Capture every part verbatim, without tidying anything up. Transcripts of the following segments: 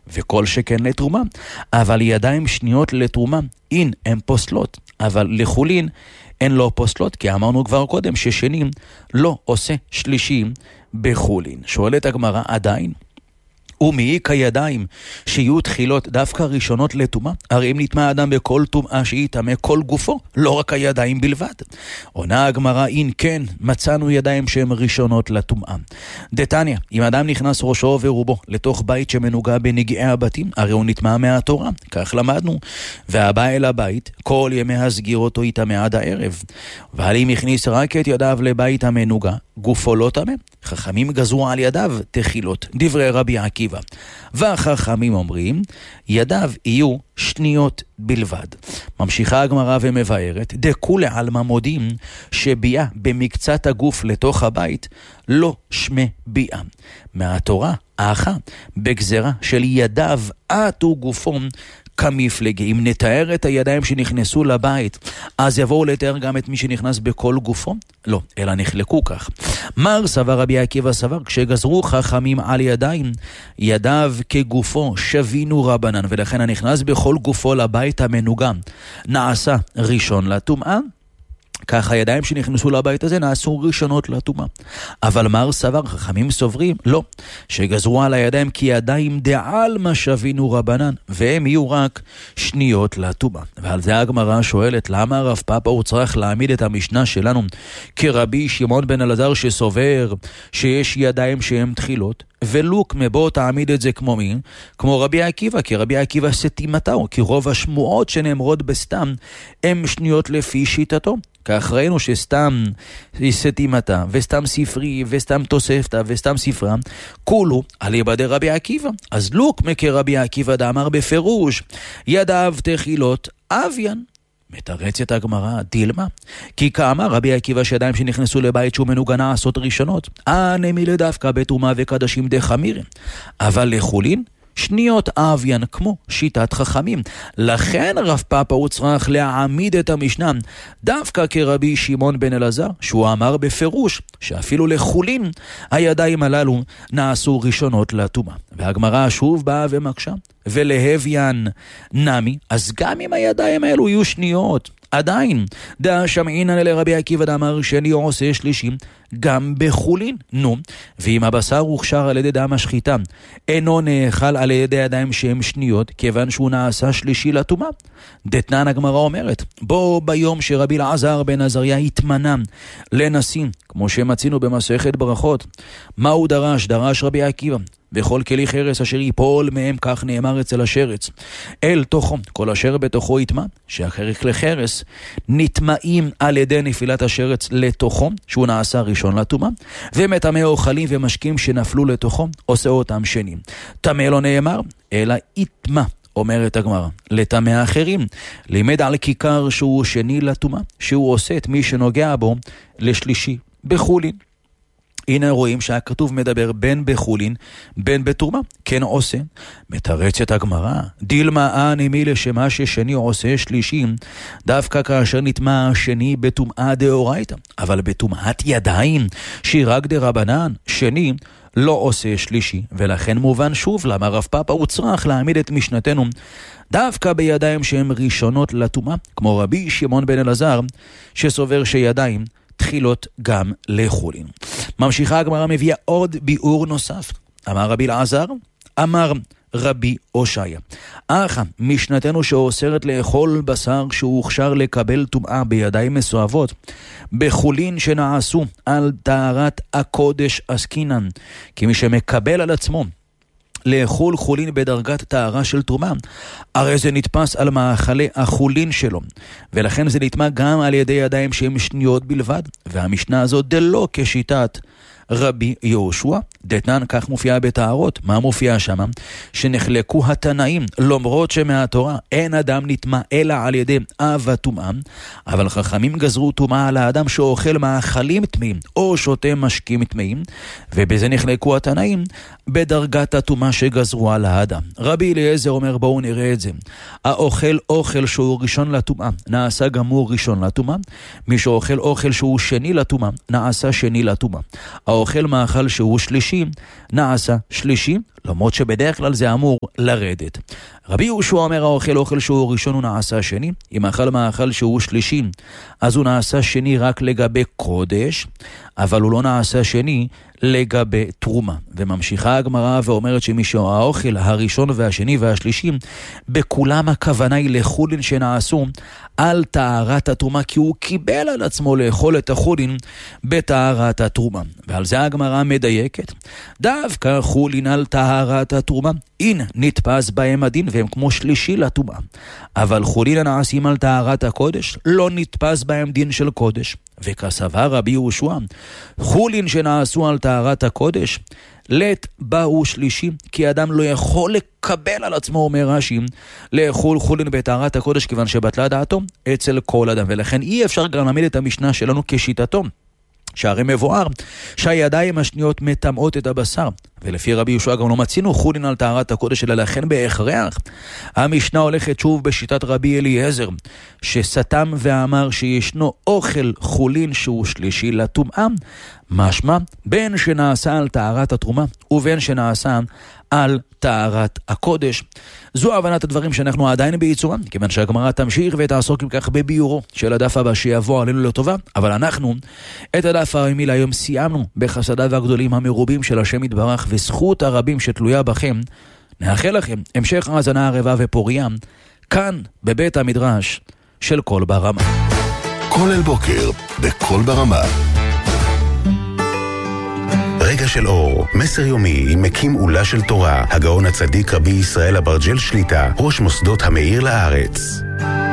וכל שכן לתרומה. אבל ידיים שניות לתרומה, אין, הן פוסלות. אבל לחולין, הן לא פוסלות, כי אמרנו כבר קודם ששנים לא עושה שלישים בחולין. שואלת הגמרא עדיין, ומי כידיים שיהיו תחילות דווקא ראשונות לטומאה? הרי אם נטמא אדם בכל טומאה שיטמא כל גופו, לא רק הידיים בלבד. עונה הגמרא, אין כן, מצאנו ידיים שהן ראשונות לטומאה. דתניא, אם אדם נכנס ראשו ורובו לתוך בית שמנוגע בנגעי הבתים, הרי הוא נטמא מהתורה, כך למדנו. והבא אל הבית, כל ימי הסגיר אותו יטמא עד הערב. אבל אם הכניס רק את ידיו לבית המנוגע, גופו לא טמא. חכמים גזרו על ידיו תחילות, דברי רבי עקיבא. והחכמים אומרים, ידיו יהיו שניות בלבד. ממשיכה הגמרא ומבארת, דכולי עלמא מודים שביאה במקצת הגוף לתוך הבית לא שמי ביאה. מהתורה האחה בגזרה של ידיו עטו גופום כמפלגה. אם נתאר את הידיים שנכנסו לבית, אז יבואו לתאר גם את מי שנכנס בכל גופו? לא, אלא נחלקו כך. מר סבר רבי עקיבא סבר, כשגזרו חכמים על ידיים, ידיו כגופו שווינו רבנן, ולכן הנכנס בכל גופו לבית המנוגע נעשה ראשון לטומאה, כך הידיים שנכנסו לבית הזה נעשו ראשונות לטומאה. אבל מר סבר, חכמים סוברים, לא, שגזרו על הידיים כי ידיים דעלמא שווינו רבנן, והם יהיו רק שניות לטומאה. ועל זה הגמרא שואלת, למה רב פאפא הוא צריך להעמיד את המשנה שלנו כרבי שמעון בן אלעזר שסובר שיש ידיים שהם תחילות, ולוק מבוא תעמיד את זה כמו מי? כמו רבי עקיבא, כי רבי עקיבא סתימתו, כי רוב השמועות שנאמרות בסתם הם שניות לפי שיטתו. כך ראינו שסתם סתימתה, וסתם ספרי, וסתם תוספתא, וסתם ספרה, כולו על יבדי רבי עקיבא. אז לוק מכיר רבי עקיבא דאמר בפירוש, ידיו תחילות אביין. מתרצת הגמרא, דילמה, כי כאמר רבי עקיבא שידיים שנכנסו לבית שהוא מנוגע נעשות ראשונות, הנמילה דווקא בטומאה וקדשים דחמירים, אבל לחולין שניות אביין כמו שיטת חכמים. לכן רב פאפא הוא צריך להעמיד את המשנה דווקא כרבי שמעון בן אלעזר, שהוא אמר בפירוש שאפילו לחולין הידיים הללו נעשו ראשונות לטומאה. והגמרא שוב באה ומקשה, ולהביין נמי, אז גם אם הידיים האלו יהיו שניות, עדיין דא שמעינן לרבי עקיבא דאמר שני עושה שלישים גם בחולין. נו, ואם הבשר הוכשר על ידי דם השחיטה אינו נאכל על ידי ידיים שהם שניות, כיוון שהוא נעשה שלישי לטומאה. דתנן הגמרא אומרת, בו ביום שרבי אלעזר בן עזריה התמנה לנשיא, כמו שמצינו במסכת ברכות, מה הוא דרש? דרש רבי עקיבא, וכל כלי חרס אשר ייפול מהם, כך נאמר אצל השרץ, אל תוכו, כל אשר בתוכו יטמא, שאחרי כלי חרס נטמאים על ידי נפילת השרץ לתוכו, שהוא נעשה ראשון לטומאה, ומטמא אוכלים ומשקים שנפלו לתוכו, עושה אותם שני. טמא לא נאמר, אלא יטמא. אומרת הגמרא, לטמא אחרים, לימד על כיכר שהוא שני לטומאה, שהוא עושה את מי שנוגע בו לשלישי בחולין. הנה רואים שהכתוב מדבר בין בחולין, בין בתרומה, כן עושה. מתרצת הגמרא, דילמה אני לשמה ששני עושה שלישים, דווקא כאשר נטמא שני בטומאה דאורייתא, אבל בטומאת ידיים, שהיא רק דרבנן, שני לא עושה שלישי, ולכן מובן שוב למה רב פאפא הוא צריך להעמיד את משנתנו דווקא בידיים שהן ראשונות לטומאה, כמו רבי שמעון בן אלעזר, שסובר שידיים תחילות גם לחולין. ממשיכה הגמרא מביאה עוד ביאור נוסף. אמר רבי אלעזר, אמר רבי הושעיה, אך משנתנו שאוסרת לאכול בשר שהוא הוכשר לקבל טומאה בידיים מסואבות, בחולין שנעשו על טהרת הקודש עסקינן, כי מי שמקבל על עצמו לאכול חולין בדרגת טהרה של תרומה, הרי זה נתפס על מאכלי החולין שלו, ולכן זה נטמא גם על ידי ידיים שהם שניות בלבד. והמשנה הזאת דלא כשיטת רבי יהושע, דתנן, כך מופיעה בטהרות. מה מופיע שם? שנחלקו התנאים, למרות שמהתורה אין אדם נטמא אלא על ידי אב הטומאה, אבל חכמים גזרו טומאה על האדם שאוכל מאכלים טמאים או שותה משקים טמאים, ובזה נחלקו התנאים בדרגת הטומאה שגזרו על האדם. רבי אליעזר אומר, בואו נראה את זה, האוכל אוכל שהוא ראשון לטומאה נעשה גם הוא ראשון לטומאה, מי שאוכל אוכל שהוא שני לטומאה נעשה שני לטומאה, האוכל מאכל שהוא שלישי נעשה שלישי למרות שבדרך כלל זה אמור לרדת. רבי יהושע אומר, האוכל אוכל שהוא ראשון הוא נעשה שני, אם אכל מאכל שהוא שלישי, אז הוא נעשה שני רק לגבי קודש, אבל הוא לא נעשה שני לגבי תרומה. וממשיכה הגמרא ואומרת שמישהו האוכל הראשון והשני והשלישי, בכולם הכוונה היא לחולין שנעשו על טהרת התרומה, כי הוא קיבל על עצמו לאכול את החולין בטהרת התרומה. ועל זה הגמרא מדייקת. דווקא חולין על טהרת התרומה, אין נתפס בהם הדין והם כמו שלישי לטומאה. אבל חולין הנעשים על טהרת הקודש, לא נתפס בהם דין של קודש. וכסבר רבי יהושע, חולין שנעשו על טהרת הקודש, לית באו שלישי, כי אדם לא יכול לקבל על עצמו, אומר רש"י, לאכול חולין בטהרת הקודש, כיוון שבטלה דעתו אצל כל אדם. ולכן אי אפשר גם להעמיד את המשנה שלנו כשיטתו, שהרי מבואר שהידיים השניות מטמאות את הבשר, ולפי רבי יהושע גם לא מצינו חולין על טהרת הקודש, אלא לכן בהכרח המשנה הולכת שוב בשיטת רבי אליעזר, שסתם ואמר שישנו אוכל חולין שהוא שלישי לטומאה, משמע בין שנעשה על טהרת התרומה ובין שנעשה על טהרת הקודש. זו הבנת הדברים שאנחנו עדיין בעיצורם, כיוון שהגמרא תמשיך ותעסוק כך בביורו של הדף הבא שיבוא עלינו לטובה, אבל אנחנו את הדף הרמי להיום סיימנו בחסדיו הגדולים המרובים של השם יתברך וזכות הרבים שתלויה בכם. נאחל לכם המשך האזנה ערבה ופוריה כאן בבית המדרש של קול ברמה. כולל בוקר בקול ברמה. רגע של אור, מסר יומי עם מקים עולה של תורה, הגאון הצדיק רבי ישראל אברג'ל שליטה, ראש מוסדות המאיר לארץ.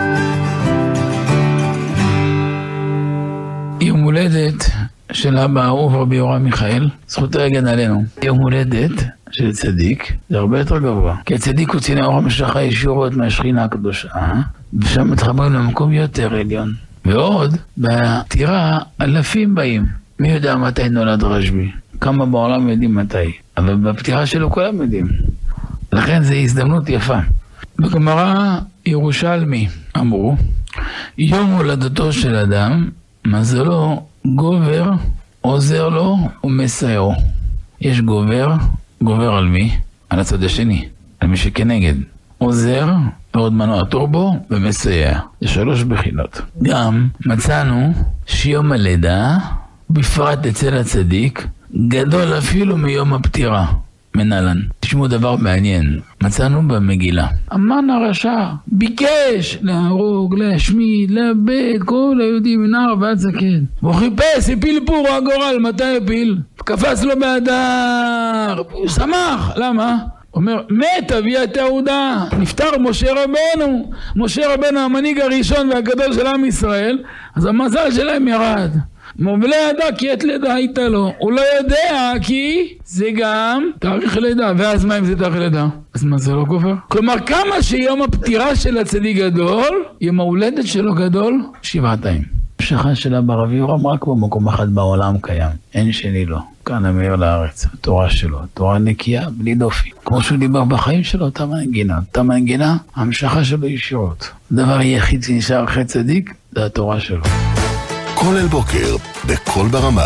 יום הולדת של אבא אהוב רבי יורם מיכאל, זכותו יגן עלינו. יום הולדת של צדיק זה הרבה יותר גבוה, כי הצדיק הוא ציני אור המשכה ישירות מהשכינה הקדושה, ושם מתחברים למקום יותר עליון. ועוד, בטירה אלפים באים. מי יודע מתי נולד רשב"י? כמה בעולם יודעים מתי, אבל בפתיחה שלו כולם יודעים. לכן זו הזדמנות יפה. בגמרא ירושלמי אמרו, יום הולדתו של אדם, מזלו גובר, עוזר לו ומסייעו. יש גובר, גובר על מי? על הצד השני, על מי שכנגד. עוזר, ועוד מנוע טורבו ומסייע. זה שלוש בחינות. גם מצאנו שיום הלידה, בפרט אצל הצדיק, גדול אפילו מיום הפטירה, מנהלן. תשמעו דבר מעניין, מצאנו במגילה. המן הרשע ביקש להרוג, להשמיד, לאבד כל היהודים מנער ועד זקן. הוא חיפש, הפיל פור הגורל, מתי הפיל? קפץ לו באדר, הוא שמח, למה? אומר, מת אבי התעודה, נפטר משה רבנו, משה רבנו המנהיג הראשון והגדול של עם ישראל, אז המזל שלהם ירד. ולא ידע כי את לידה הייתה לו, הוא לא יודע כי זה גם תאריך לידה, ואז מה אם זה תאריך לידה? אז מה זה לא גובר? כלומר כמה שיום הפטירה של הצדיק גדול, יום ההולדת שלו גדול, שבעתיים. המשכה של אבא רבי יורם רק במקום אחד בעולם קיים, אין שני לו, כאן המאיר לארץ, התורה שלו, תורה נקייה בלי דופי, כמו שהוא דיבר בחיים שלו, אותה מנגינה, אותה מנגינה, המשכה שלו ישירות. הדבר היחיד שנשאר אחרי צדיק, זה התורה שלו. כולל בוקר בקול ברמה.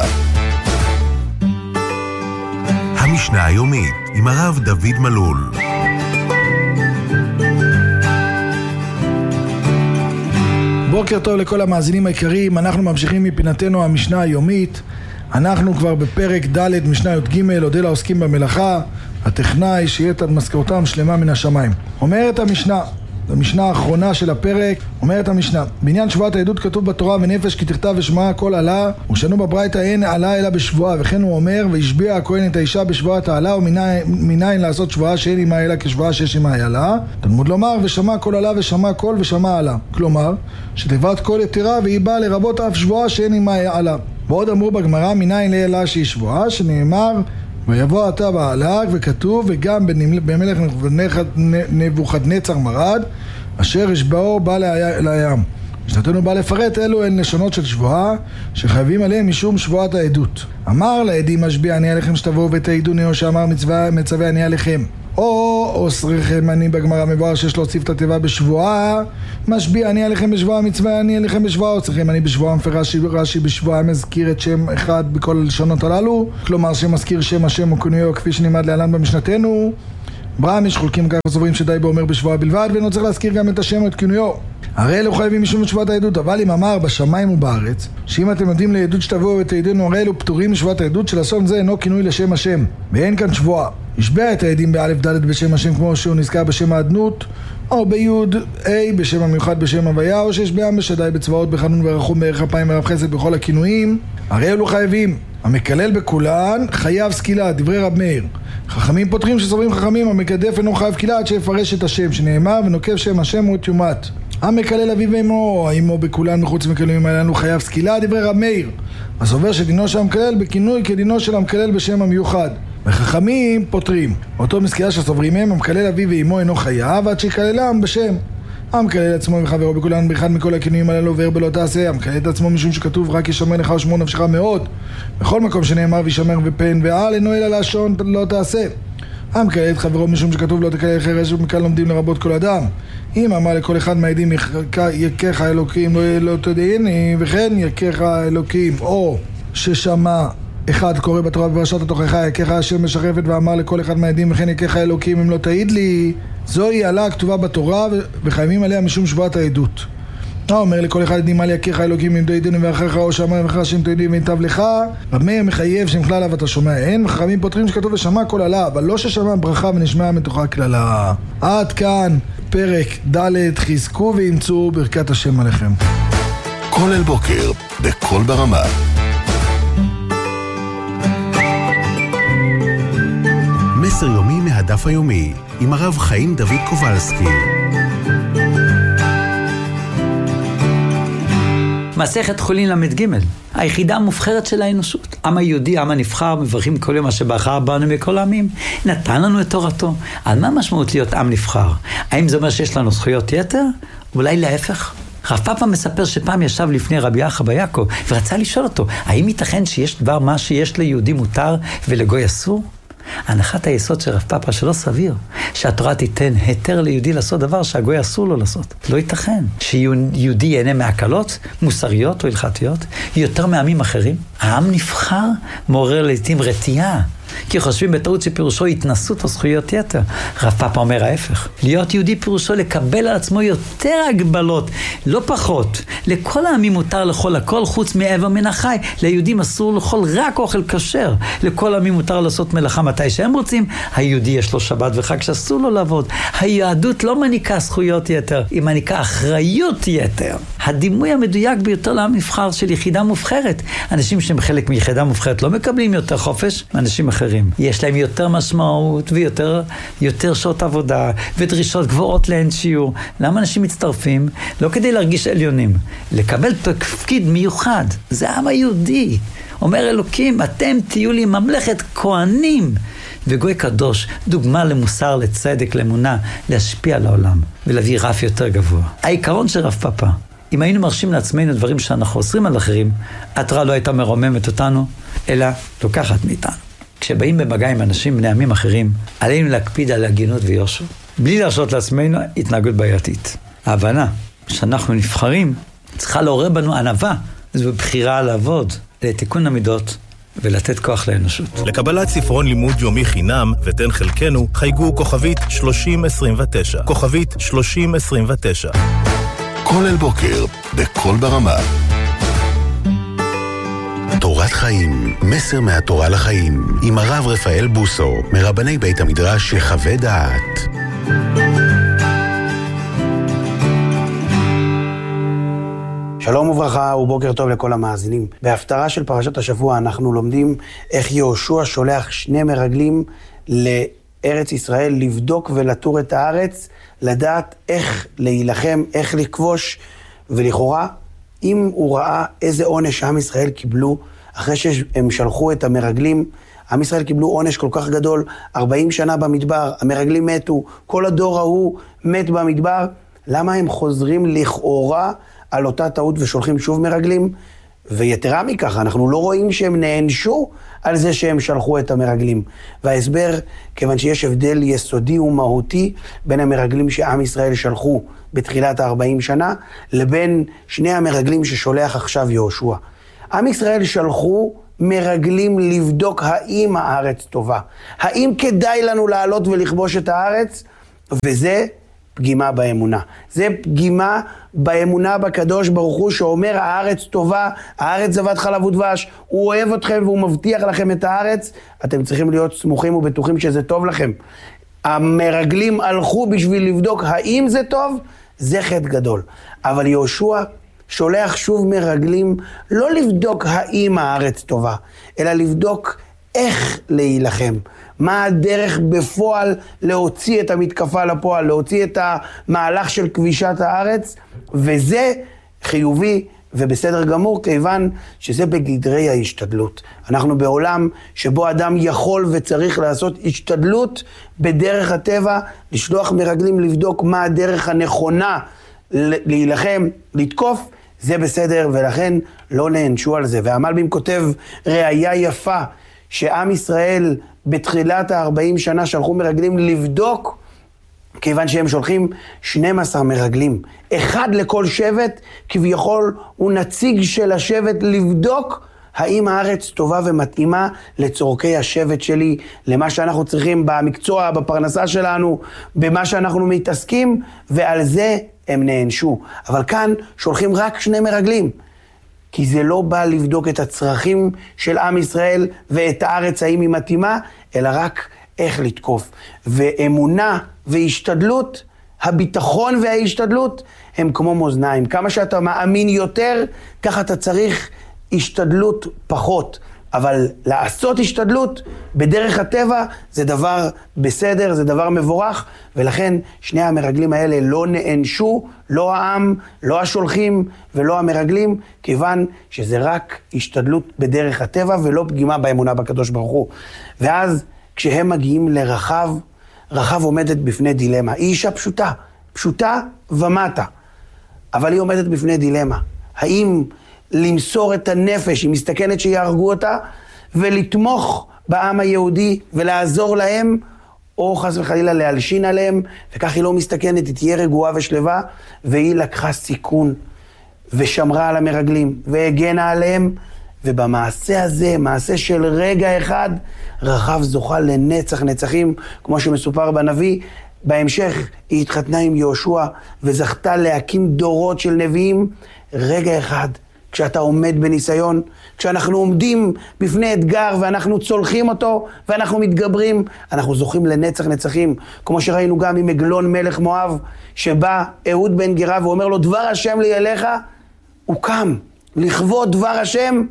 המשנה היומית עם הרב דוד מלול. בוקר טוב לכל המאזינים העיקריים, אנחנו ממשיכים מפינתנו המשנה היומית. אנחנו כבר בפרק ד' משנה י"ג, אודה לעוסקים במלאכה, הטכנאי שיהיה את משכורתם שלמה מן השמיים. אומרת המשנה, במשנה האחרונה של הפרק, אומרת המשנה, בעניין שבועת העדות כתוב בתורה, ונפש כי תכתב ושמע הכל עלה, ושנו בברייתא אין עלה אלא בשבועה, וכן הוא אומר, והשביע הכהן את האישה בשבועת העלה, ומניין לעשות שבועה שאין עמה אלא כשבועה שיש עמה עלה. תלמוד לומר, ושמע הכל עלה ושמע קול ושמע עלה. כלומר, שתיבת קול יתרה והיא באה לרבות אף שבועה שאין עמה עלה. ועוד אמרו בגמרא, מניין לעלה שהיא שבועה, שנאמר, ויבוא אתה בעלק, וכתוב, וגם במלך נבוכדנצר מרד, אשר השבעו בא לים. משנתנו בא לפרט, אלו הן לשונות של שבועה, שחייבים עליהם משום שבועת העדות. אמר לעדים משביע אני עליכם שתבואו ותעידו נאו, שאמר מצווה מצווה אני עליכם. או אוסריכם אני בגמרא מבואר שיש להוסיף את התיבה בשבועה, משביע אני עליכם בשבועה, מצווה אני עליכם בשבועה, אוסריכם אני בשבועה, מפרש רש"י בשבועה מזכיר את שם אחד בכל הלשונות הללו, כלומר שמזכיר שם השם או כינויו כפי שנלמד להלן במשנתנו. ברם יש חולקים ככה סוברים שדי בו אומר בשבועה בלבד, ואינו צריך להזכיר גם את השם או את כינויו. הרי אלו חייבים משום שבועת העדות, אבל אם אמר בשמיים ובארץ, שאם אתם יודעים לעדות שתבואו ותעידנו, הרי אלו פטורים משבועת העדות, שלשון זה אינו כינוי לשם השם, ואין כאן שבועה. ישבע את העדים באלף ד' בשם השם כמו שהוא נזכר בשם האדנות, או ביוד A בשם המיוחד בשם הוויה, או שיש בעם בשדי בצבאות בחנון ורחום בערך אפיים ורב חסד בכל הכינויים. הרי אלו חייבים. המקלל בכולן חייב סקילה, דברי רב מאיר. חכמים פותרים שסוברים חכמים, המקדף אינו חייב סקילה עד שיפרש את השם, שנאמר ונוקב שם השם הוא תיומת. המקלל אביו ואמו, האמו בכולן מחוץ מקללים האלו חייב סקילה, דברי רב מאיר. הסובר שדינו של המקלל בכינוי כדינו של המקלל בשם המיוחד. וחכמים פותרים. אותו מסקילה שסוברים הם, המקלל אביו ואמו אינו חייב עד שיקללם בשם. המקלל עצמו וחברו בכולן באחד מכל הכינויים הללו וער בלא תעשה. המקלל את עצמו משום שכתוב רק ישמר לך ושמור נפשך מאוד. בכל מקום שנאמר וישמר ופן ועל אינו אלא לשון לא תעשה. המקלל את חברו משום שכתוב לא תקלל חרש, ומכאן לומדים לרבות כל אדם. אם אמר לכל אחד מהעדים יכך אלוקים לא, לא תדעיני, וכן יכך אלוקים, או ששמע אחד קורא בתורה בפרשת התוכחה יכך השם משחרפת ואמר לכל אחד מהעדים וכן יכך אלוקים אם לא תעיד לי, זוהי עלה הכתובה בתורה וחייבים עליה משום שבועת העדות. אומר לכל אחד עדים על יכך אלוקים אם תעידני ואחריך, או שאמר ואחריך שם תעידי ויטב לך. רב מאיר מחייב שם כלל עליו אתה שומע אין, וחכמים פותרים שכתוב ושמע כל עלה, אבל לא ששמע ברכה ונשמע מתוכה כללה. עד כאן פרק ד', חזקו ואמצו ברכת השם עליכם. כל אל בוקר בכל ברמה. מסר יומי מהדף היומי עם הרב חיים דוד קובלסקי. מסכת חולין למד ג' היחידה המובחרת של האנושות. עם היהודי, עם הנבחר, מברכים כל יום אשר בחר בנו מכל העמים. נתן לנו את תורתו. על מה משמעות להיות עם נבחר? האם זה אומר שיש לנו זכויות יתר? אולי להפך? רב פאפה מספר שפעם ישב לפני רבי אחא ביעקב ורצה לשאול אותו, האם ייתכן שיש דבר מה שיש ליהודי מותר ולגוי אסור? הנחת היסוד של רב פאפה שלא סביר שהתורה תיתן היתר ליהודי לעשות דבר שהגוי אסור לו לעשות. לא ייתכן שיהודי ייהנה מהקלות מוסריות או הלכתיות יותר מעמים אחרים. העם נבחר מעורר לעתים רתיעה, כי חושבים בטעות שפירושו התנסות או זכויות יתר. רב פאפה אומר ההפך. להיות יהודי פירושו לקבל על עצמו יותר הגבלות, לא פחות. לכל העמים מותר לאכול הכל חוץ מעבר מן החי. ליהודים אסור לאכול רק אוכל כשר. לכל העמים מותר לעשות מלאכה מתי שהם רוצים. היהודי יש לו שבת וחג שאסור לו לעבוד. היהדות לא מניקה זכויות יתר, היא מניקה אחריות יתר. הדימוי המדויק ביותר לעם נבחר של יחידה מובחרת. אנשים שהם חלק מיחידה מובחרת לא מקבלים יותר חופש מאנשים אחרים. יש להם יותר משמעות ויותר יותר שעות עבודה ודרישות גבוהות לאין שיעור. למה אנשים מצטרפים? לא כדי להרגיש עליונים, לקבל תפקיד מיוחד. זה העם היהודי. אומר אלוקים, אתם תהיו לי ממלכת כהנים וגוי קדוש, דוגמה למוסר, לצדק, לאמונה, להשפיע על העולם ולהביא רף יותר גבוה. העיקרון של רב פאפה, אם היינו מרשים לעצמנו דברים שאנחנו אוסרים על אחרים, התורה לא הייתה מרוממת אותנו, אלא לוקחת מאיתנו. כשבאים במגע עם אנשים בני עמים אחרים, עלינו להקפיד על הגינות ויושר, בלי להרשות לעצמנו התנהגות בעייתית. ההבנה שאנחנו נבחרים צריכה לעורר בנו ענווה, זו בחירה לעבוד, לתיקון המידות ולתת כוח לאנושות. לקבלת ספרון לימוד יומי חינם ותן חלקנו, חייגו כוכבית שלושים עשרים ותשע. כוכבית שלושים עשרים ותשע. כל אל בוקר בכל ברמה. תורת חיים, מסר מהתורה לחיים, עם הרב רפאל בוסו, מרבני בית המדרש יחווה דעת. שלום וברכה ובוקר טוב לכל המאזינים. בהפטרה של פרשת השבוע אנחנו לומדים איך יהושע שולח שני מרגלים לארץ ישראל לבדוק ולטור את הארץ, לדעת איך להילחם, איך לכבוש, ולכאורה אם הוא ראה איזה עונש עם ישראל קיבלו אחרי שהם שלחו את המרגלים, עם ישראל קיבלו עונש כל כך גדול, ארבעים שנה במדבר, המרגלים מתו, כל הדור ההוא מת במדבר, למה הם חוזרים לכאורה על אותה טעות ושולחים שוב מרגלים? ויתרה מכך, אנחנו לא רואים שהם נענשו על זה שהם שלחו את המרגלים. וההסבר, כיוון שיש הבדל יסודי ומהותי בין המרגלים שעם ישראל שלחו בתחילת ה-ארבעים שנה, לבין שני המרגלים ששולח עכשיו יהושע. עם ישראל שלחו מרגלים לבדוק האם הארץ טובה. האם כדאי לנו לעלות ולכבוש את הארץ? וזה פגימה באמונה. זה פגימה באמונה בקדוש ברוך הוא שאומר הארץ טובה, הארץ זבת חלב ודבש, הוא אוהב אתכם והוא מבטיח לכם את הארץ, אתם צריכים להיות סמוכים ובטוחים שזה טוב לכם. המרגלים הלכו בשביל לבדוק האם זה טוב, זה חטא גדול. אבל יהושע שולח שוב מרגלים לא לבדוק האם הארץ טובה, אלא לבדוק איך להילחם. מה הדרך בפועל להוציא את המתקפה לפועל, להוציא את המהלך של כבישת הארץ, וזה חיובי ובסדר גמור, כיוון שזה בגדרי ההשתדלות. אנחנו בעולם שבו אדם יכול וצריך לעשות השתדלות בדרך הטבע, לשלוח מרגלים לבדוק מה הדרך הנכונה להילחם, לתקוף, זה בסדר, ולכן לא נענשו על זה. והמלבים כותב ראיה יפה, שעם ישראל בתחילת ה-ארבעים שנה שלחו מרגלים לבדוק, כיוון שהם שולחים שנים עשר מרגלים. אחד לכל שבט, כביכול הוא נציג של השבט לבדוק האם הארץ טובה ומתאימה לצורכי השבט שלי, למה שאנחנו צריכים במקצוע, בפרנסה שלנו, במה שאנחנו מתעסקים, ועל זה הם נענשו. אבל כאן שולחים רק שני מרגלים. כי זה לא בא לבדוק את הצרכים של עם ישראל ואת הארץ האם היא מתאימה, אלא רק איך לתקוף. ואמונה והשתדלות, הביטחון וההשתדלות, הם כמו מאזניים. כמה שאתה מאמין יותר, ככה אתה צריך השתדלות פחות. אבל לעשות השתדלות בדרך הטבע זה דבר בסדר, זה דבר מבורך, ולכן שני המרגלים האלה לא נענשו, לא העם, לא השולחים ולא המרגלים, כיוון שזה רק השתדלות בדרך הטבע ולא פגימה באמונה בקדוש ברוך הוא. ואז כשהם מגיעים לרחב, רחב עומדת בפני דילמה. היא אישה פשוטה, פשוטה ומטה, אבל היא עומדת בפני דילמה. האם למסור את הנפש, היא מסתכנת שיהרגו אותה, ולתמוך בעם היהודי ולעזור להם, או חס וחלילה להלשין עליהם, וכך היא לא מסתכנת, היא תהיה רגועה ושלווה, והיא לקחה סיכון, ושמרה על המרגלים, והגנה עליהם, ובמעשה הזה, מעשה של רגע אחד, רחב זוכה לנצח נצחים, כמו שמסופר בנביא. בהמשך היא התחתנה עם יהושע, וזכתה להקים דורות של נביאים. רגע אחד, כשאתה עומד בניסיון, כשאנחנו עומדים בפני אתגר ואנחנו צולחים אותו ואנחנו מתגברים, אנחנו זוכים לנצח נצחים, כמו שראינו גם עם עגלון מלך מואב, שבא אהוד בן גרה ואומר לו דבר השם לי אליך, הוא קם לכבוד דבר השם,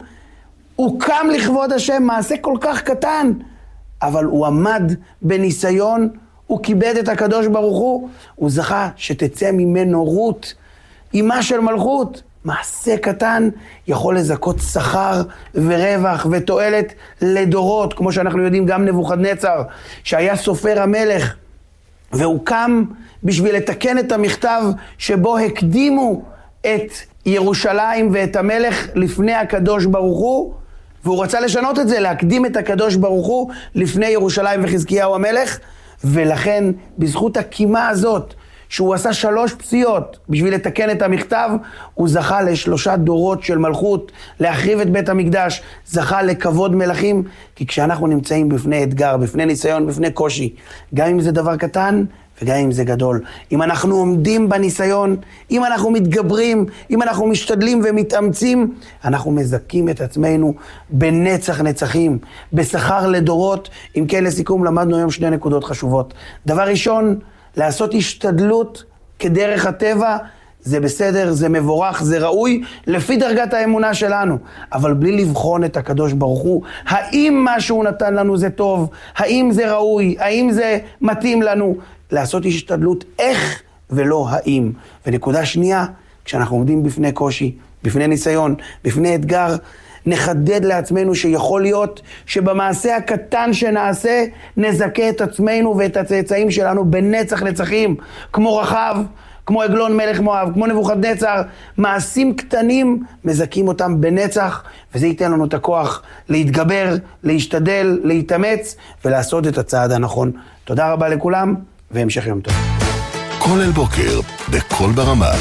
הוא קם לכבוד השם, מעשה כל כך קטן, אבל הוא עמד בניסיון, הוא כיבד את הקדוש ברוך הוא, הוא זכה שתצא ממנו רות, אימה של מלכות. מעשה קטן יכול לזכות שכר ורווח ותועלת לדורות, כמו שאנחנו יודעים גם נבוכדנצר, שהיה סופר המלך, והוא קם בשביל לתקן את המכתב שבו הקדימו את ירושלים ואת המלך לפני הקדוש ברוך הוא, והוא רצה לשנות את זה, להקדים את הקדוש ברוך הוא לפני ירושלים וחזקיהו המלך, ולכן בזכות הקימה הזאת, שהוא עשה שלוש פסיעות בשביל לתקן את המכתב, הוא זכה לשלושה דורות של מלכות, להחריב את בית המקדש, זכה לכבוד מלכים, כי כשאנחנו נמצאים בפני אתגר, בפני ניסיון, בפני קושי, גם אם זה דבר קטן וגם אם זה גדול, אם אנחנו עומדים בניסיון, אם אנחנו מתגברים, אם אנחנו משתדלים ומתאמצים, אנחנו מזכים את עצמנו בנצח נצחים, בשכר לדורות. אם כן, לסיכום, למדנו היום שני נקודות חשובות. דבר ראשון, לעשות השתדלות כדרך הטבע, זה בסדר, זה מבורך, זה ראוי, לפי דרגת האמונה שלנו. אבל בלי לבחון את הקדוש ברוך הוא, האם מה שהוא נתן לנו זה טוב, האם זה ראוי, האם זה מתאים לנו, לעשות השתדלות איך ולא האם. ונקודה שנייה, כשאנחנו עומדים בפני קושי, בפני ניסיון, בפני אתגר, נחדד לעצמנו שיכול להיות שבמעשה הקטן שנעשה, נזכה את עצמנו ואת הצאצאים שלנו בנצח נצחים, כמו רחב, כמו עגלון מלך מואב, כמו נבוכדנצר, מעשים קטנים מזכים אותם בנצח, וזה ייתן לנו את הכוח להתגבר, להשתדל, להתאמץ ולעשות את הצעד הנכון. תודה רבה לכולם והמשך יום טוב. כל אל בוקר בכל ברמה.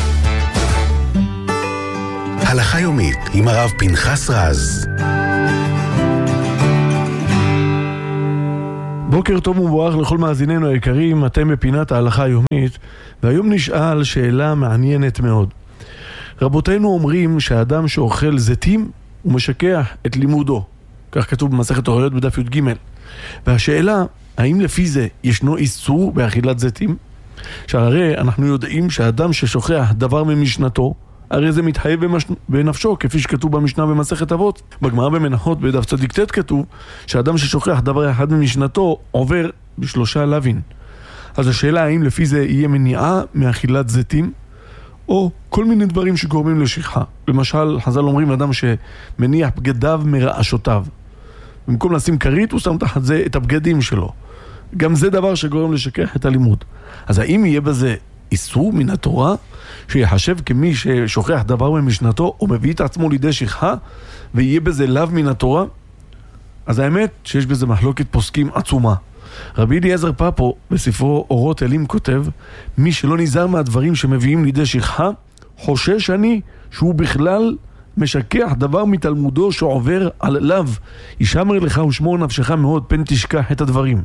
הלכה יומית עם הרב פנחס רז. בוקר טוב ומבורך לכל מאזיננו היקרים, אתם בפינת ההלכה היומית, והיום נשאל שאלה מעניינת מאוד. רבותינו אומרים שהאדם שאוכל זיתים הוא משכח את לימודו, כך כתוב במסכת אוריות בדף י"ג. והשאלה, האם לפי זה ישנו איסור באכילת זיתים? שהרי אנחנו יודעים שהאדם ששוכח דבר ממשנתו, הרי זה מתחייב בנפשו, כפי שכתוב במשנה במסכת אבות. בגמרא במנחות בדף צדיק ט' כתוב שהאדם ששוכח דבר אחד ממשנתו עובר בשלושה לוין. אז השאלה האם לפי זה יהיה מניעה מאכילת זיתים, או כל מיני דברים שגורמים לשכחה. למשל, חז"ל אומרים אדם שמניח בגדיו מרעשותיו. במקום לשים כרית הוא שם תחת זה את הבגדים שלו. גם זה דבר שגורם לשכח את הלימוד. אז האם יהיה בזה איסור מן התורה שיחשב כמי ששוכח דבר ממשנתו או מביא את עצמו לידי שכחה ויהיה בזה לאו מן התורה? אז האמת שיש בזה מחלוקת פוסקים עצומה. רבי אליעזר פאפו בספרו אורות אלים כותב, מי שלא נזהר מהדברים שמביאים לידי שכחה, חושש אני שהוא בכלל משכח דבר מתלמודו שעובר על לאו. ישמר לך ושמור נפשך מאוד פן תשכח את הדברים.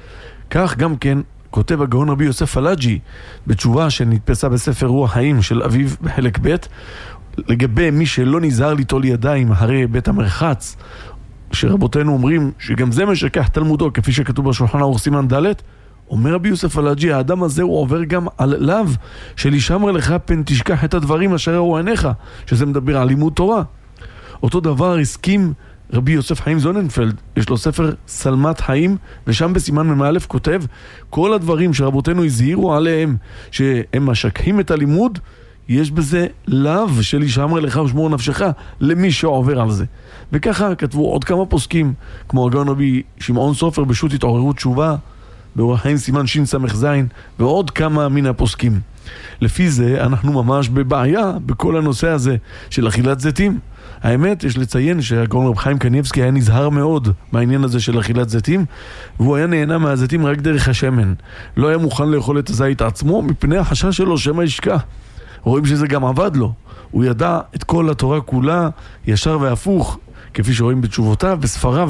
כך גם כן כותב הגאון רבי יוסף פלאג'י בתשובה שנתפסה בספר רוח חיים של אביו בחלק ב', לגבי מי שלא נזהר ליטול ידיים אחרי בית המרחץ, שרבותינו אומרים שגם זה משכח תלמודו, כפי שכתוב בשולחן ערוך סימן ד'. אומר רבי יוסף פלאג'י, האדם הזה הוא עובר גם על לאו של ישמר לך פן תשכח את הדברים אשר ראו עיניך, שזה מדבר על לימוד תורה. אותו דבר הסכים רבי יוסף חיים זוננפלד, יש לו ספר סלמת חיים, ושם בסימן ממאלף כותב, כל הדברים שרבותינו הזהירו עליהם שהם משכחים את הלימוד, יש בזה לאו של ישמר לך ושמור נפשך למי שעובר על זה. וככה כתבו עוד כמה פוסקים, כמו הגאון רבי שמעון סופר בשו"ת התעוררות תשובה, באורח חיים סימן שין סמך זין, ועוד כמה מן הפוסקים. לפי זה אנחנו ממש בבעיה בכל הנושא הזה של אכילת זיתים. האמת, יש לציין שהגאון רב חיים קניבסקי היה נזהר מאוד בעניין הזה של אכילת זיתים, והוא היה נהנה מהזיתים רק דרך השמן. לא היה מוכן לאכול את הזית עצמו מפני החשש שלו שמא ישכח. רואים שזה גם עבד לו. הוא ידע את כל התורה כולה, ישר והפוך, כפי שרואים בתשובותיו, בספריו.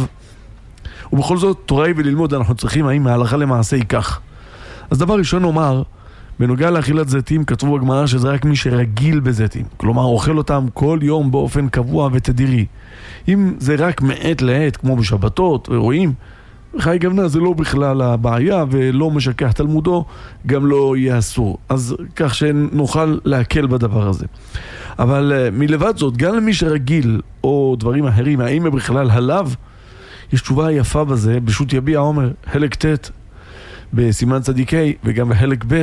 ובכל זאת, תורה היא וללמוד אנחנו צריכים האם ההלכה למעשה היא כך. אז דבר ראשון נאמר, בנוגע לאכילת זיתים כתבו בגמרא שזה רק מי שרגיל בזיתים, כלומר אוכל אותם כל יום באופן קבוע ותדירי. אם זה רק מעת לעת כמו בשבתות ורואים, חי גוונה זה לא בכלל הבעיה ולא משכח תלמודו, גם לא יהיה אסור. אז כך שנוכל להקל בדבר הזה. אבל מלבד זאת, גם למי שרגיל או דברים אחרים, האם בכלל הלאו, יש תשובה יפה בזה, בשו"ת יביע עומר, חלק ט' בסימן צדיקי וגם בחלק ב'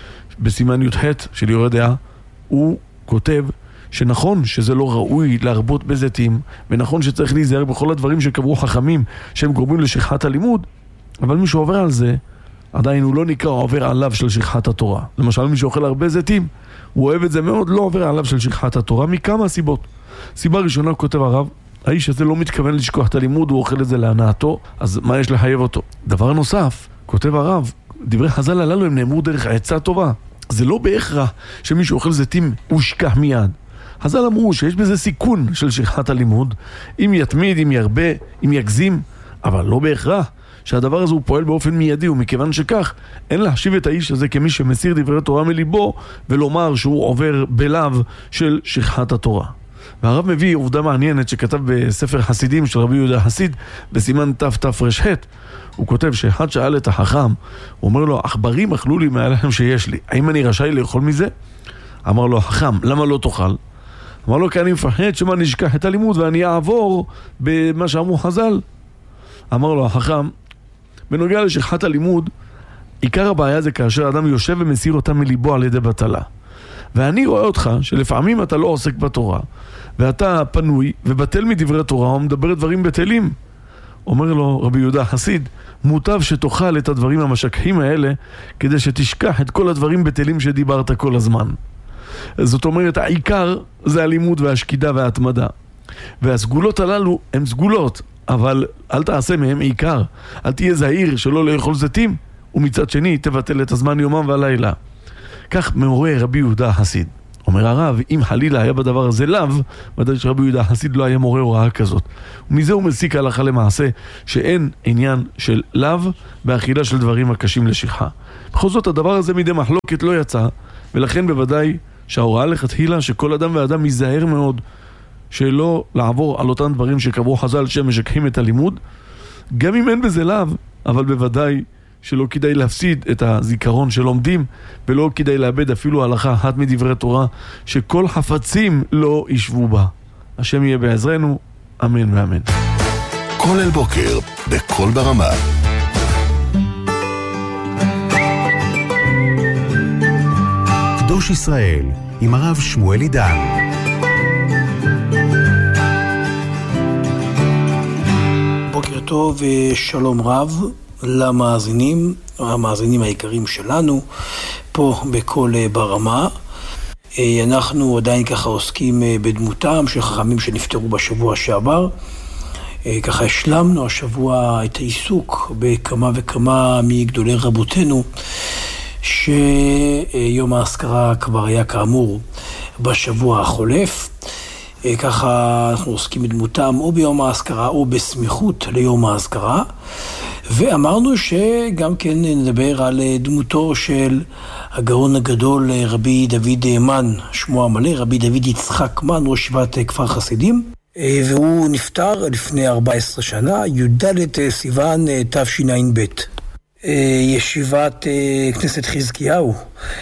בסימן י"ח של יורה דעה, הוא כותב שנכון שזה לא ראוי להרבות בזיתים, ונכון שצריך להיזהר בכל הדברים שקבעו חכמים שהם גורמים לשכחת הלימוד, אבל מי שעובר על זה, עדיין הוא לא נקרא עובר עליו של שכחת התורה. למשל מי שאוכל הרבה זיתים, הוא אוהב את זה מאוד, לא עובר עליו של שכחת התורה מכמה סיבות. סיבה ראשונה, כותב הרב, האיש הזה לא מתכוון לשכוח את הלימוד, הוא אוכל את זה להנאתו, אז מה יש לחייב אותו? דבר נוסף, כותב הרב, דברי חז"ל הללו הם נאמרו דרך עצה טובה. זה לא בהכרח שמי שאוכל זיתים הוא ישכח מיד. חז"ל אמרו שיש בזה סיכון של שכחת הלימוד, אם יתמיד, אם ירבה, אם יגזים, אבל לא בהכרח שהדבר הזה הוא פועל באופן מיידי, ומכיוון שכך אין להחשיב את האיש הזה כמי שמסיר דברי תורה מליבו ולומר שהוא עובר בלאו של שכחת התורה. והרב מביא עובדה מעניינת שכתב בספר חסידים של רבי יהודה חסיד בסימן תתר"ח. הוא כותב שאחד שאל את החכם, הוא אומר לו, עכברים אכלו לי מהלחם שיש לי, האם אני רשאי לאכול מזה? אמר לו החכם, למה לא תאכל? אמר לו, כי אני מפחד שמה נשכח את הלימוד ואני אעבור במה שאמרו חז"ל. אמר לו החכם, בנוגע לשכחת הלימוד, עיקר הבעיה זה כאשר אדם יושב ומסיר אותה מליבו על ידי בטלה. ואני רואה אותך שלפעמים אתה לא עוסק בתורה, ואתה פנוי ובטל מדברי תורה ומדבר דברים בטלים. אומר לו רבי יהודה חסיד, מוטב שתאכל את הדברים המשככים האלה, כדי שתשכח את כל הדברים בטלים שדיברת כל הזמן. זאת אומרת, העיקר זה הלימוד והשקידה וההתמדה. והסגולות הללו הן סגולות, אבל אל תעשה מהם עיקר. אל תהיה זהיר שלא לאכול זיתים, ומצד שני תבטל את הזמן יומם והלילה. כך מורה רבי יהודה חסיד. אומר הרב, אם חלילה היה בדבר הזה לאו, ודאי שרבי יהודה חסיד לא היה מורה הוראה כזאת. ומזה הוא מסיק הלכה למעשה שאין עניין של לאו באכילה של דברים הקשים לשכחה. בכל זאת הדבר הזה מידי מחלוקת לא יצא, ולכן בוודאי שההוראה לכתחילה שכל אדם ואדם ייזהר מאוד שלא לעבור על אותם דברים שקבעו חז"ל שמשככים את הלימוד, גם אם אין בזה לאו, אבל בוודאי שלא כדאי להפסיד את הזיכרון שלומדים, ולא כדאי לאבד אפילו הלכה אחת מדברי תורה, שכל חפצים לא ישבו בה. השם יהיה בעזרנו, אמן ואמן. כל אל בוקר, בכל ברמה. קדוש ישראל, עם הרב שמואל עידן. בוקר טוב ושלום רב למאזינים, המאזינים העיקריים שלנו, פה בכל ברמה. אנחנו עדיין ככה עוסקים בדמותם של חכמים שנפטרו בשבוע שעבר. ככה השלמנו השבוע את העיסוק בכמה וכמה מגדולי רבותינו, שיום האזכרה כבר היה כאמור בשבוע החולף. ככה אנחנו עוסקים בדמותם או ביום האזכרה או בסמיכות ליום האזכרה. ואמרנו שגם כן נדבר על דמותו של הגאון הגדול רבי דוד מן, שמו המלא, רבי דוד יצחק מן, ראש ישיבת כפר חסידים. והוא נפטר לפני ארבע עשרה שנה, י"ד סיוון תשע"ב. ישיבת כנסת חזקיהו,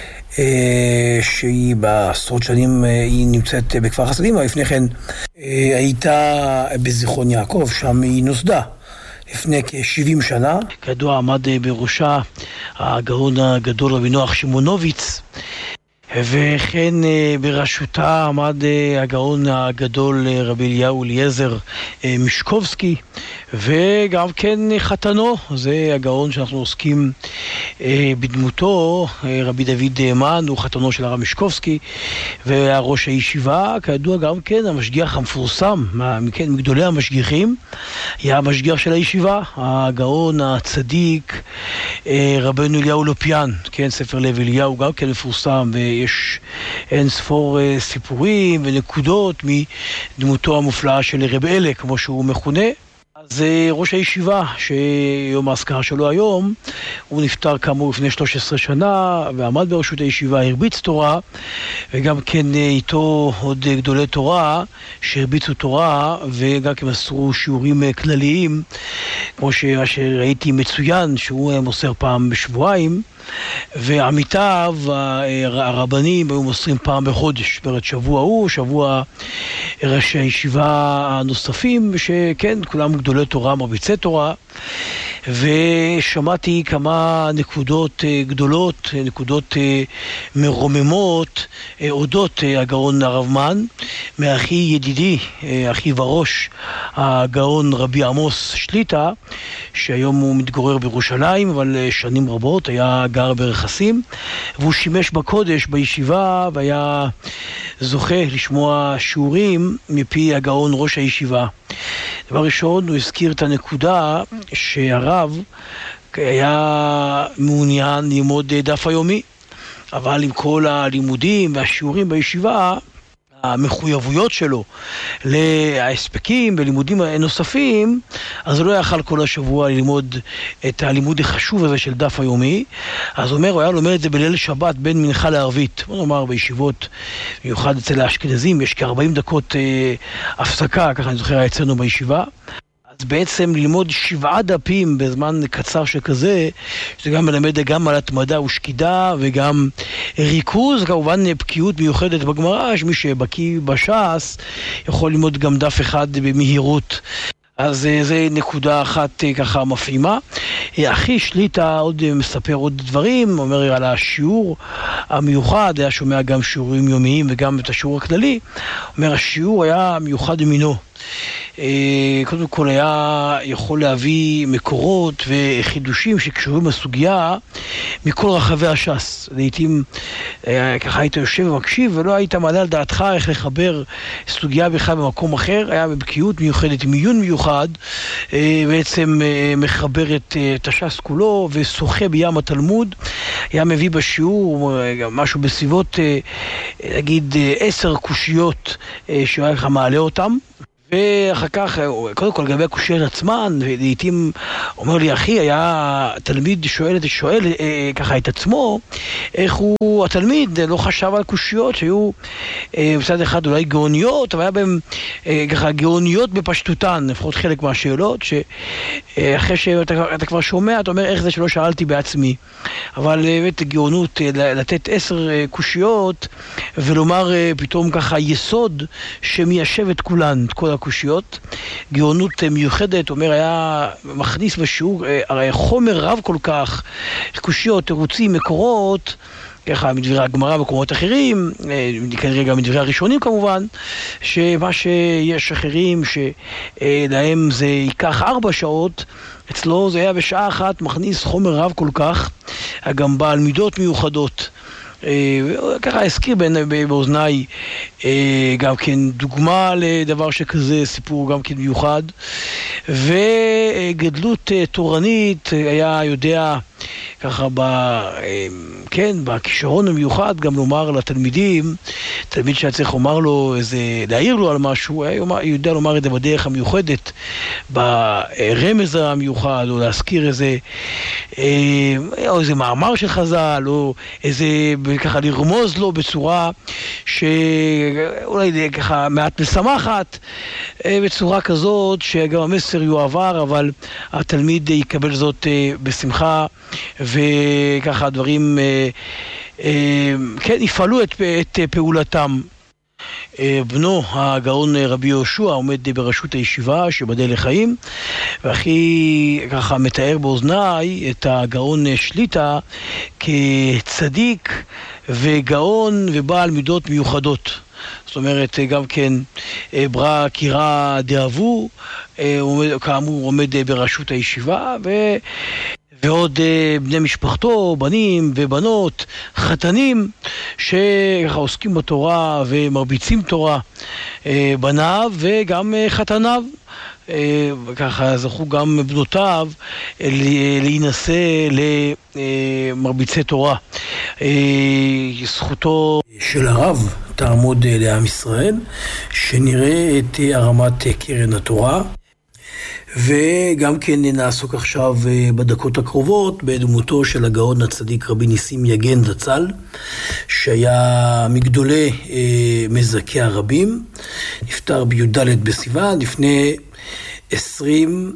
שהיא בעשרות שנים היא נמצאת בכפר חסידים, אבל לפני כן הייתה בזיכרון יעקב, שם היא נוסדה לפני כ-שבעים שנה. כידוע עמד בראשה הגאון הגדול רבי נוח שמונוביץ, וכן בראשותה עמד הגאון הגדול רבי אליהו אליעזר משקובסקי, וגם כן חתנו, זה הגאון שאנחנו עוסקים בדמותו, רבי דוד מן, הוא חתנו של הרב משקובסקי, והראש הישיבה, כידוע גם כן המשגיח המפורסם, מכן מגדולי המשגיחים, היה המשגיח של הישיבה, הגאון הצדיק רבנו אליהו לופיאן, כן, ספר לב אליהו גם כן מפורסם, ויש אין ספור סיפורים ונקודות מדמותו המופלאה של רב אלה, כמו שהוא מכונה. אז ראש הישיבה, שיום האזכרה שלו היום, הוא נפטר כאמור לפני שלוש עשרה שנה, ועמד בראשות הישיבה, הרביץ תורה, וגם כן איתו עוד גדולי תורה, שהרביצו תורה, וגם כן מסרו שיעורים כלליים, כמו שראיתי מצוין, שהוא מוסר פעם בשבועיים, ועמיתיו הרבנים היו מוסרים פעם בחודש, ברת שבוע הוא, שבוע ראשי הישיבה הנוספים, שכן, כולם גדולי תורה, מרביצי תורה, ושמעתי כמה נקודות גדולות, נקודות מרוממות, אודות הגאון הרב מן, מאחי ידידי, אחי וראש, הגאון רבי עמוס שליטה, שהיום הוא מתגורר בירושלים, אבל שנים רבות היה גר ברכסים, והוא שימש בקודש, בישיבה, והיה זוכה לשמוע שיעורים מפי הגאון ראש הישיבה. דבר ראשון, הוא הזכיר את הנקודה שהרב היה מעוניין ללמוד דף היומי, אבל עם כל הלימודים והשיעורים בישיבה, המחויבויות שלו להספקים ולימודים נוספים, אז הוא לא יכל כל השבוע ללמוד את הלימוד החשוב הזה של דף היומי. אז הוא אומר, הוא היה לומד את זה בליל שבת בין מנחה לערבית. בוא נאמר, בישיבות, במיוחד אצל האשכנזים, יש כ-ארבעים דקות אה, הפסקה, ככה אני זוכר אצלנו בישיבה. אז בעצם ללמוד שבעה דפים בזמן קצר שכזה, שזה גם מלמד גם על התמדה ושקידה וגם ריכוז, כמובן בקיאות מיוחדת בגמרא, שמי שבקיא בש"ס יכול ללמוד גם דף אחד במהירות. אז זה נקודה אחת ככה מפעימה. אחי שליטה עוד מספר עוד דברים, אומר על השיעור המיוחד, היה שומע גם שיעורים יומיים וגם את השיעור הכללי. אומר, השיעור היה מיוחד במינו. קודם כל היה יכול להביא מקורות וחידושים שקשורים לסוגיה מכל רחבי הש"ס. לעתים ככה היית יושב ומקשיב ולא היית מעלה על דעתך איך לחבר סוגיה בכלל במקום אחר, היה בבקיאות מיוחדת, מיון מיוחד, בעצם מחבר את, את הש"ס כולו ושוחה בים התלמוד. היה מביא בשיעור משהו בסביבות, נגיד, עשר קושיות שהוא היה לך מעלה אותם. ואחר כך, קודם כל, לגבי הקושיות עצמן, לעתים אומר לי, אחי, היה תלמיד שואל, שואל ככה את עצמו, איך הוא, התלמיד לא חשב על קושיות שהיו בצד אחד אולי גאוניות, אבל היה בהם ככה גאוניות בפשטותן, לפחות חלק מהשאלות, שאחרי שאתה אתה כבר שומע, אתה אומר, איך זה שלא שאלתי בעצמי. אבל באמת גאונות לתת עשר קושיות, ולומר פתאום ככה יסוד שמיישב את כולן, את כל הקושיות. גאונות מיוחדת, אומר, היה מכניס בשיעור הרי חומר רב כל כך, קושיות, תירוצים, מקורות, ככה מדברי הגמרא במקומות אחרים, כנראה גם מדברי הראשונים כמובן, שמה שיש אחרים שלהם זה ייקח ארבע שעות, אצלו זה היה בשעה אחת מכניס חומר רב כל כך, גם בעל מידות מיוחדות. ככה הזכיר באוזניי גם כן דוגמה לדבר שכזה, סיפור גם כן מיוחד, וגדלות תורנית היה יודע ככה ב, כן, בכישרון המיוחד גם לומר לתלמידים, תלמיד שהיה צריך לומר לו איזה, להעיר לו על משהו, היה יודע לומר את זה בדרך המיוחדת, ברמז המיוחד, או להזכיר איזה, או איזה מאמר של חז"ל, או איזה, ככה לרמוז לו בצורה שאולי ככה מעט משמחת, בצורה כזאת שגם המסר יועבר, אבל התלמיד יקבל זאת בשמחה, וככה הדברים כן יפעלו את, את פעולתם. בנו הגאון רבי יהושע עומד בראשות הישיבה שבדל לחיים, והכי ככה מתאר באוזניי את הגאון שליטה כצדיק וגאון ובעל מידות מיוחדות. זאת אומרת, גם כן ברא קירה דאבו, כאמור עומד בראשות הישיבה, ו... ועוד בני משפחתו, בנים ובנות, חתנים, שככה עוסקים בתורה ומרביצים תורה, בניו וגם חתניו. ככה זכו גם בנותיו להינשא למרביצי תורה. זכותו של הרב תעמוד לעם ישראל, שנראה את הרמת קרן התורה. וגם כן נעסוק עכשיו בדקות הקרובות בדמותו של הגאון הצדיק רבי ניסים יגן זצ"ל, שהיה מגדולי מזכי הרבים, נפטר בי"ד בסיוון לפני עשרים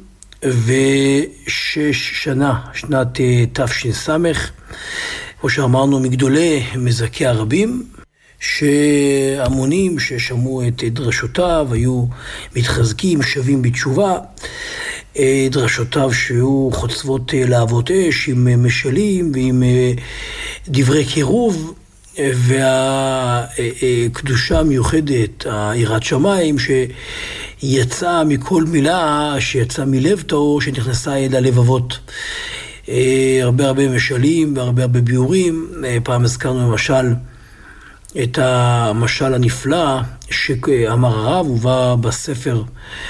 ושש שנה, שנת תש"ס, כמו שאמרנו, מגדולי מזכי הרבים, שהמונים ששמעו את דרשותיו היו מתחזקים, שווים בתשובה. דרשותיו שהיו חוצבות להבות אש עם משלים ועם דברי קירוב, והקדושה המיוחדת, היראת שמיים שיצאה מכל מילה, שיצאה מלב טהור, שנכנסה אל הלבבות. הרבה הרבה משלים והרבה הרבה ביורים. פעם הזכרנו למשל את המשל הנפלא שאמר הרב, ובא בספר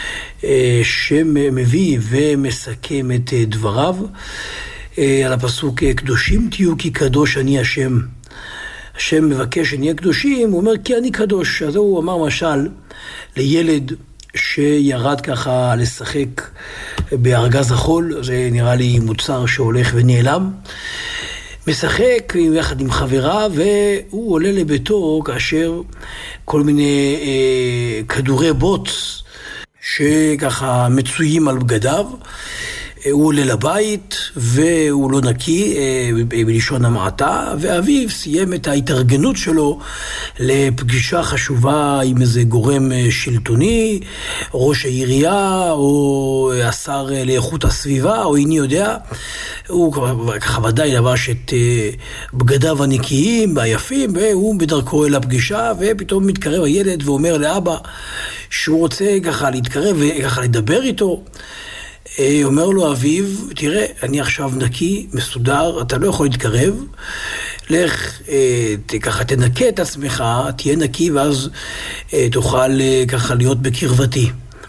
שמביא ומסכם את דבריו על הפסוק קדושים תהיו כי קדוש אני השם. השם מבקש שנהיה קדושים, הוא אומר כי אני קדוש. אז הוא אמר משל לילד שירד ככה לשחק בארגז החול, זה נראה לי מוצר שהולך ונעלם, משחק יחד עם חברה, והוא עולה לביתו כאשר כל מיני אה, כדורי בוץ שככה מצויים על בגדיו הוא עולה לבית והוא לא נקי בלשון המעטה, ואביו סיים את ההתארגנות שלו לפגישה חשובה עם איזה גורם שלטוני, ראש העירייה או השר לאיכות הסביבה או איני יודע. הוא ככה ודאי לבש את בגדיו הנקיים והיפים, והוא בדרכו אל הפגישה, ופתאום מתקרב הילד ואומר לאבא שהוא רוצה ככה להתקרב וככה לדבר איתו. אומר לו אביו, תראה, אני עכשיו נקי, מסודר, אתה לא יכול להתקרב, לך, ככה תנקה את עצמך, תהיה נקי, ואז תוכל ככה להיות בקרבתי.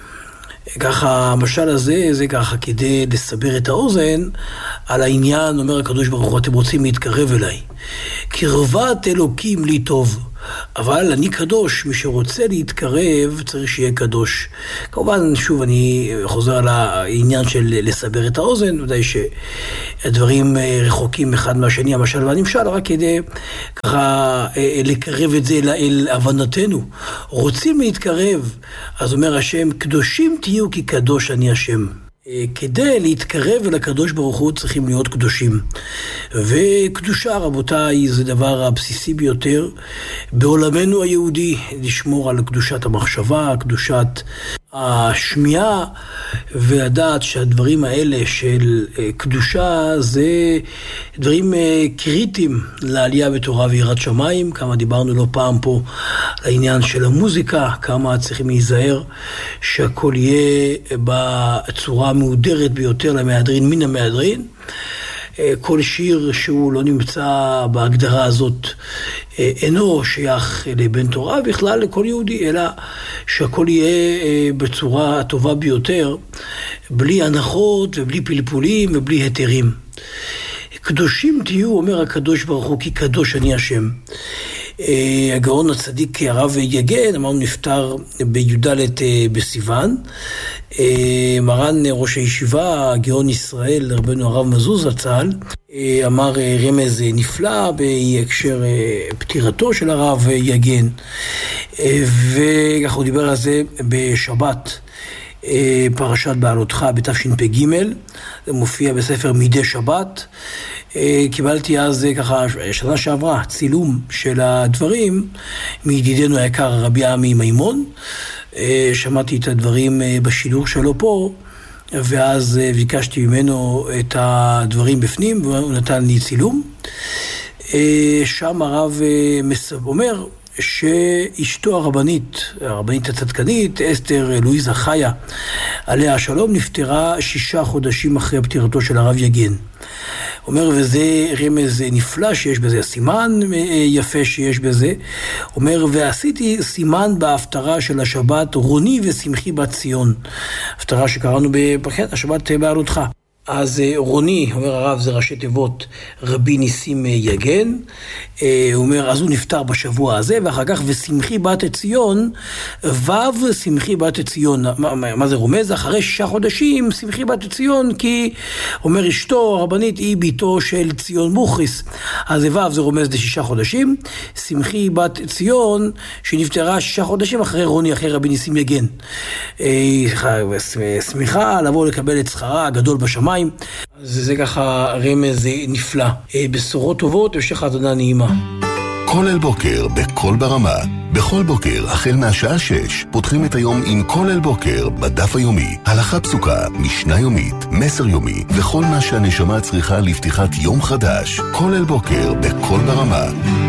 ככה, המשל הזה, זה ככה כדי לסבר את האוזן על העניין, אומר הקדוש ברוך הוא, אתם רוצים להתקרב אליי. קרבת אלוקים לי טוב, אבל אני קדוש, מי שרוצה להתקרב צריך שיהיה קדוש. כמובן, שוב, אני חוזר על העניין של לסבר את האוזן, ודאי שהדברים רחוקים אחד מהשני, המשל והנמשל, רק כדי ככה לקרב את זה אל הבנתנו. רוצים להתקרב, אז אומר השם, קדושים תהיו כי קדוש אני השם. כדי להתקרב אל הקדוש ברוך הוא צריכים להיות קדושים. וקדושה, רבותיי, זה דבר הבסיסי ביותר בעולמנו היהודי, לשמור על קדושת המחשבה, קדושת השמיעה, ולדעת שהדברים האלה של קדושה זה דברים קריטיים לעלייה בתורה ויראת שמיים. כמה דיברנו לא פעם פה על העניין של המוזיקה, כמה צריכים להיזהר שהכל יהיה בצורה מהודרת ביותר למהדרין מן המהדרין. כל שיר שהוא לא נמצא בהגדרה הזאת אינו שייך לבן תורה, בכלל לכל יהודי, אלא שהכל יהיה בצורה הטובה ביותר, בלי הנחות ובלי פלפולים ובלי היתרים. קדושים תהיו, אומר הקדוש ברוך הוא, כי קדוש אני השם. הגאון הצדיק הרב יגן, אמרנו, נפטר בי"ד בסיוון. מרן ראש הישיבה, הגאון ישראל, רבנו הרב מזוז זצ"ל, אמר רמז נפלא בהקשר פטירתו של הרב יגן, וכך הוא דיבר על זה בשבת, פרשת בעלותך בתשפ"ג, זה מופיע בספר מדי שבת. קיבלתי אז ככה שנה שעברה צילום של הדברים מידידנו היקר רבי עמי מימון. שמעתי את הדברים בשידור שלו פה, ואז ביקשתי ממנו את הדברים בפנים, והוא נתן לי צילום. שם הרב אומר שאשתו הרבנית, הרבנית הצדקנית, אסתר לואיזה חיה, עליה השלום, נפטרה שישה חודשים אחרי פטירתו של הרב יגן. אומר, וזה רמז נפלא שיש בזה, סימן יפה שיש בזה. אומר, ועשיתי סימן בהפטרה של השבת, רוני ושמחי בת ציון. הפטרה שקראנו בפרשת השבת בעלותך. אז רוני, אומר הרב, זה ראשי תיבות רבי ניסים יגן. הוא אומר, אז הוא נפטר בשבוע הזה, ואחר כך ושמחי בת ציון, וו שמחי בת ציון. מה, מה זה רומז? אחרי שישה חודשים שמחי בת ציון, כי אומר אשתו הרבנית היא ביתו של ציון מוכריס. אז וו זה רומז לשישה חודשים. שמחי בת ציון שנפטרה שישה חודשים אחרי רוני, אחרי רבי ניסים יגן. שמחה לבוא לקבל את שכרה הגדול בשמיים. זה, זה ככה רמז נפלא. בשורות טובות, המשך האזנה נעימה. כולל בוקר בכל ברמה. בכל בוקר, החל מהשעה שש, פותחים את היום עם כולל בוקר בדף היומי. הלכה פסוקה, משנה יומית, מסר יומי, וכל מה שהנשמה צריכה לפתיחת יום חדש. כולל בוקר בכל ברמה.